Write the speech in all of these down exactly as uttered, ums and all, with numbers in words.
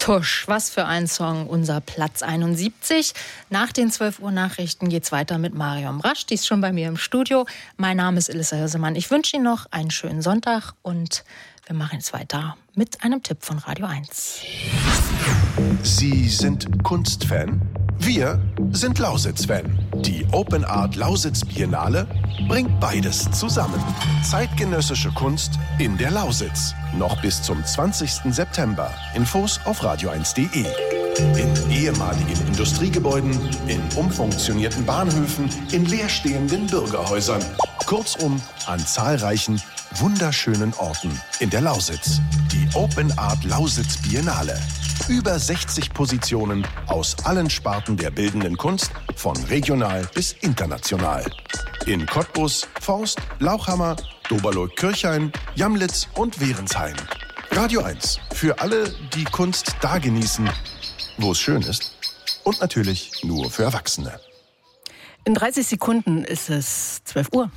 Tusch, was für ein Song, unser Platz einundsiebzig. Nach den zwölf Uhr Nachrichten geht's weiter mit Marion Brasch, die ist schon bei mir im Studio. Mein Name ist Elissa Hirsemann. Ich wünsche Ihnen noch einen schönen Sonntag und wir machen jetzt weiter mit einem Tipp von Radio eins. Sie sind Kunstfan? Wir sind Lausitz-Fan. Die Open Art Lausitz Biennale bringt beides zusammen. Zeitgenössische Kunst in der Lausitz. Noch bis zum zwanzigsten September. Infos auf radio eins punkt de. In ehemaligen Industriegebäuden, in umfunktionierten Bahnhöfen, in leerstehenden Bürgerhäusern. Kurzum, an zahlreichen, wunderschönen Orten in der Lausitz. Die Open Art Lausitz Biennale. Über sechzig Positionen aus allen Sparten der bildenden Kunst, von regional bis international. In Cottbus, Forst, Lauchhammer, Doberloh-Kirchhain, Jamlitz und Wehrensheim. Radio eins, für alle, die Kunst da genießen, wo es schön ist. Und natürlich nur für Erwachsene. In dreißig Sekunden ist es zwölf Uhr.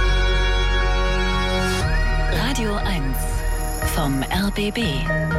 Radio eins vom R B B.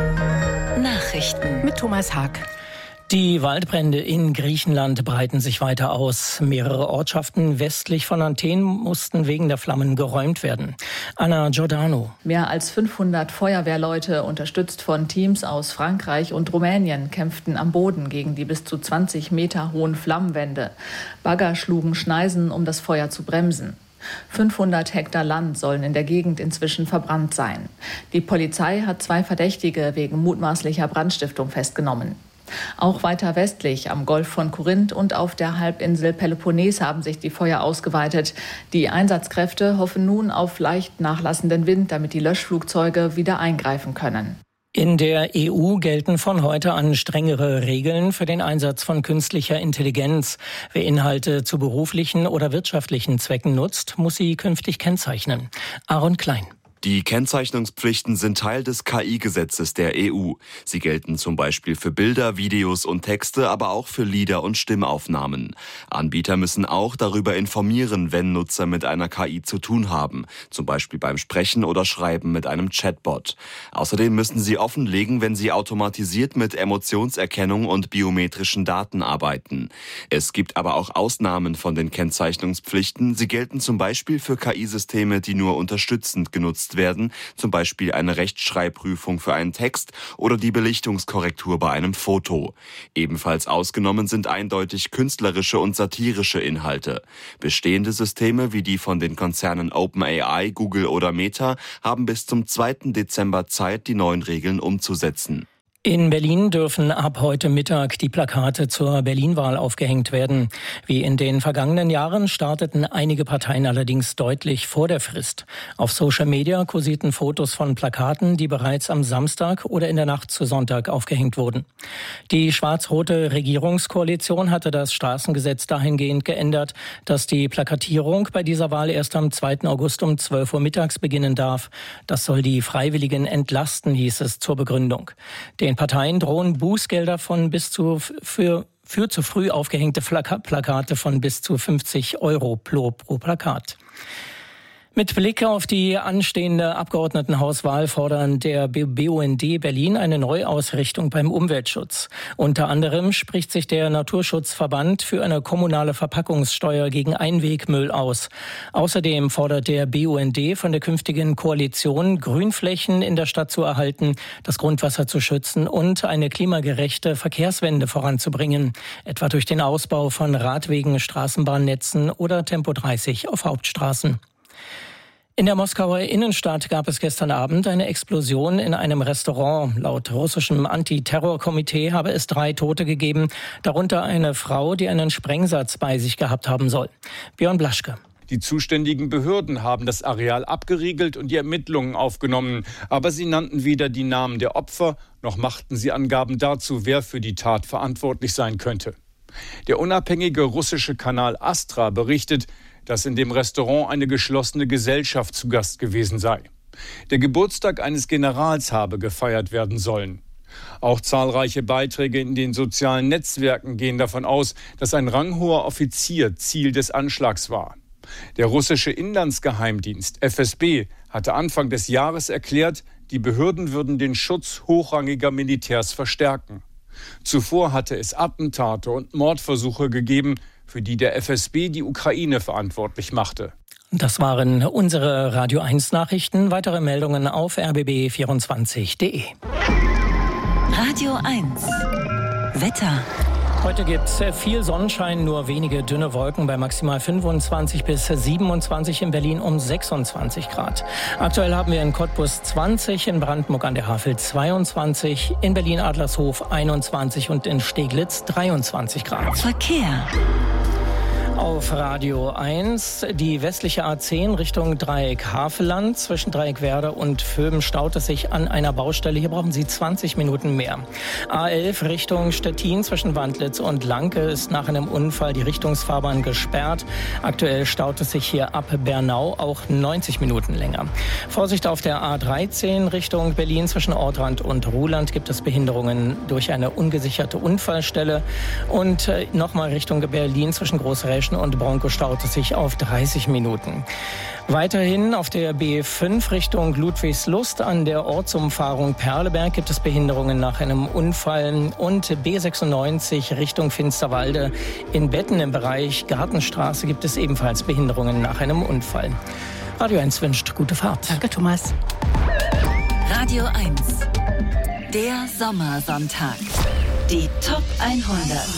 Nachrichten mit Thomas Haag. Die Waldbrände in Griechenland breiten sich weiter aus. Mehrere Ortschaften westlich von Athen mussten wegen der Flammen geräumt werden. Anna Giordano. Mehr als fünfhundert Feuerwehrleute, unterstützt von Teams aus Frankreich und Rumänien, kämpften am Boden gegen die bis zu zwanzig Meter hohen Flammenwände. Bagger schlugen Schneisen, um das Feuer zu bremsen. fünfhundert Hektar Land sollen in der Gegend inzwischen verbrannt sein. Die Polizei hat zwei Verdächtige wegen mutmaßlicher Brandstiftung festgenommen. Auch weiter westlich am Golf von Korinth und auf der Halbinsel Peloponnes haben sich die Feuer ausgeweitet. Die Einsatzkräfte hoffen nun auf leicht nachlassenden Wind, damit die Löschflugzeuge wieder eingreifen können. In der E U gelten von heute an strengere Regeln für den Einsatz von künstlicher Intelligenz. Wer Inhalte zu beruflichen oder wirtschaftlichen Zwecken nutzt, muss sie künftig kennzeichnen. Aaron Klein. Die Kennzeichnungspflichten sind Teil des K I-Gesetzes der E U. Sie gelten zum Beispiel für Bilder, Videos und Texte, aber auch für Lieder und Stimmaufnahmen. Anbieter müssen auch darüber informieren, wenn Nutzer mit einer K I zu tun haben, zum Beispiel beim Sprechen oder Schreiben mit einem Chatbot. Außerdem müssen sie offenlegen, wenn sie automatisiert mit Emotionserkennung und biometrischen Daten arbeiten. Es gibt aber auch Ausnahmen von den Kennzeichnungspflichten. Sie gelten zum Beispiel für K I-Systeme, die nur unterstützend genutzt werden, zum Beispiel eine Rechtschreibprüfung für einen Text oder die Belichtungskorrektur bei einem Foto. Ebenfalls ausgenommen sind eindeutig künstlerische und satirische Inhalte. Bestehende Systeme wie die von den Konzernen OpenAI, Google oder Meta haben bis zum zweiten Dezember Zeit, die neuen Regeln umzusetzen. In Berlin dürfen ab heute Mittag die Plakate zur Berlin-Wahl aufgehängt werden. Wie in den vergangenen Jahren starteten einige Parteien allerdings deutlich vor der Frist. Auf Social Media kursierten Fotos von Plakaten, die bereits am Samstag oder in der Nacht zu Sonntag aufgehängt wurden. Die schwarz-rote Regierungskoalition hatte das Straßengesetz dahingehend geändert, dass die Plakatierung bei dieser Wahl erst am zweiten August um zwölf Uhr mittags beginnen darf. Das soll die Freiwilligen entlasten, hieß es zur Begründung. Den Parteien drohen Bußgelder von bis zu für, für zu früh aufgehängte Plakate von bis zu fünfzig Euro pro, pro Plakat. Mit Blick auf die anstehende Abgeordnetenhauswahl fordern der B U N D Berlin eine Neuausrichtung beim Umweltschutz. Unter anderem spricht sich der Naturschutzverband für eine kommunale Verpackungssteuer gegen Einwegmüll aus. Außerdem fordert der B U N D von der künftigen Koalition, Grünflächen in der Stadt zu erhalten, das Grundwasser zu schützen und eine klimagerechte Verkehrswende voranzubringen, etwa durch den Ausbau von Radwegen, Straßenbahnnetzen oder Tempo dreißig auf Hauptstraßen. In der Moskauer Innenstadt gab es gestern Abend eine Explosion in einem Restaurant. Laut russischem Antiterrorkomitee habe es drei Tote gegeben, darunter eine Frau, die einen Sprengsatz bei sich gehabt haben soll. Björn Blaschke. Die zuständigen Behörden haben das Areal abgeriegelt und die Ermittlungen aufgenommen. Aber sie nannten weder die Namen der Opfer, noch machten sie Angaben dazu, wer für die Tat verantwortlich sein könnte. Der unabhängige russische Kanal Astra berichtet, dass in dem Restaurant eine geschlossene Gesellschaft zu Gast gewesen sei. Der Geburtstag eines Generals habe gefeiert werden sollen. Auch zahlreiche Beiträge in den sozialen Netzwerken gehen davon aus, dass ein ranghoher Offizier Ziel des Anschlags war. Der russische Inlandsgeheimdienst F S B hatte Anfang des Jahres erklärt, die Behörden würden den Schutz hochrangiger Militärs verstärken. Zuvor hatte es Attentate und Mordversuche gegeben, für die der F S B die Ukraine verantwortlich machte. Das waren unsere Radio eins Nachrichten. Weitere Meldungen auf r b b vierundzwanzig punkt d e. Radio eins Wetter. Heute gibt es viel Sonnenschein, nur wenige dünne Wolken bei maximal fünfundzwanzig bis siebenundzwanzig, in Berlin um sechsundzwanzig Grad. Aktuell haben wir in Cottbus zwanzig, in Brandenburg an der Havel zweiundzwanzig, in Berlin-Adlershof einundzwanzig und in Steglitz dreiundzwanzig Grad. Verkehr. Auf Radio eins, die westliche A zehn Richtung Dreieck Havelland. Zwischen Dreieck Werder und Vöben staut es sich an einer Baustelle. Hier brauchen Sie zwanzig Minuten mehr. A elf Richtung Stettin zwischen Wandlitz und Lanke ist nach einem Unfall die Richtungsfahrbahn gesperrt. Aktuell staut es sich hier ab Bernau auch neunzig Minuten länger. Vorsicht auf der A dreizehn Richtung Berlin zwischen Ortrand und Ruhland gibt es Behinderungen durch eine ungesicherte Unfallstelle. Und äh, nochmal Richtung Berlin zwischen Großräschen und Bronco staut es sich auf dreißig Minuten. Weiterhin auf der B fünf Richtung Ludwigslust an der Ortsumfahrung Perleberg gibt es Behinderungen nach einem Unfall. Und B sechsundneunzig Richtung Finsterwalde in Betten im Bereich Gartenstraße gibt es ebenfalls Behinderungen nach einem Unfall. Radio eins wünscht gute Fahrt. Danke, Thomas. Radio eins, der Sommersonntag. Die Top hundert.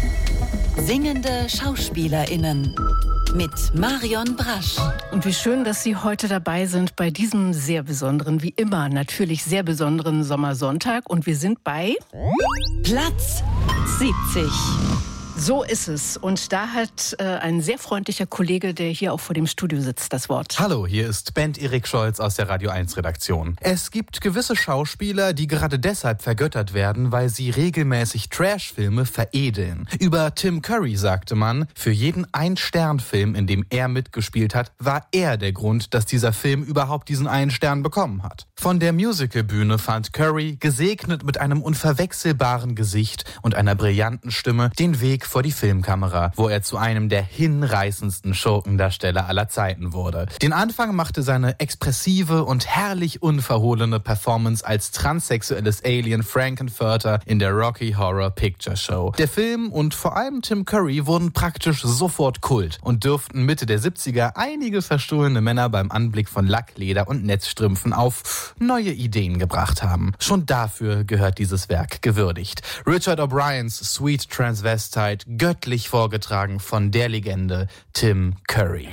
Singende SchauspielerInnen mit Marion Brasch. Und wie schön, dass Sie heute dabei sind bei diesem sehr besonderen, wie immer natürlich sehr besonderen Sommersonntag. Und wir sind bei Platz siebzig. So ist es. Und da hat äh, ein sehr freundlicher Kollege, der hier auch vor dem Studio sitzt, das Wort. Hallo, hier ist Bent Erik Scholz aus der Radio eins Redaktion. Es gibt gewisse Schauspieler, die gerade deshalb vergöttert werden, weil sie regelmäßig Trashfilme veredeln. Über Tim Curry sagte man, für jeden Ein-Stern-Film, in dem er mitgespielt hat, war er der Grund, dass dieser Film überhaupt diesen einen Stern bekommen hat. Von der Musicalbühne fand Curry, gesegnet mit einem unverwechselbaren Gesicht und einer brillanten Stimme, den Weg vor die Filmkamera, wo er zu einem der hinreißendsten Schurkendarsteller aller Zeiten wurde. Den Anfang machte seine expressive und herrlich unverhohlene Performance als transsexuelles Alien Frankenfurter in der Rocky Horror Picture Show. Der Film und vor allem Tim Curry wurden praktisch sofort Kult und dürften Mitte der siebziger einige verstohlene Männer beim Anblick von Lackleder und Netzstrümpfen auf neue Ideen gebracht haben. Schon dafür gehört dieses Werk gewürdigt. Richard O'Briens Sweet Transvestite, göttlich vorgetragen von der Legende Tim Curry.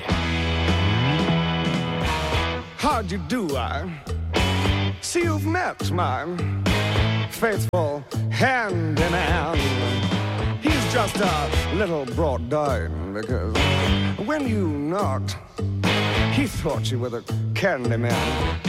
How'd you do, I see you've met my faithful hand in hand. He's just a little brought down because when you knocked, he thought you were the candy man.